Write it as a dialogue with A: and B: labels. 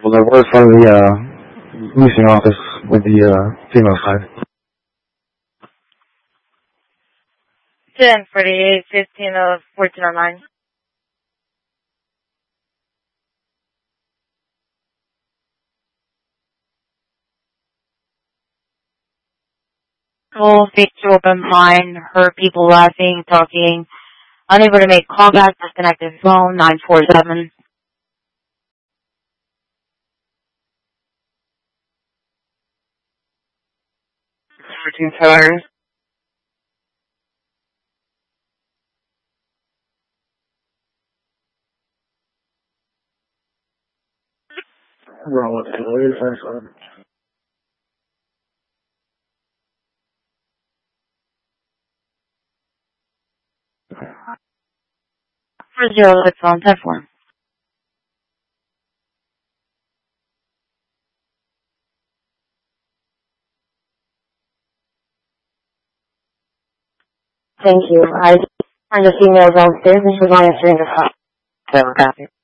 A: people that work for the leasing office with the female side.
B: 10:48, 15 of 1409. Full feature open line, heard people laughing, talking, unable to make callback, disconnected phone, 947. 14 towers.
A: Wrong with the lawyers, that's
B: 406 on 10-4. Thank you. I just emailed downstairs and she was on answering the phone. So, copy.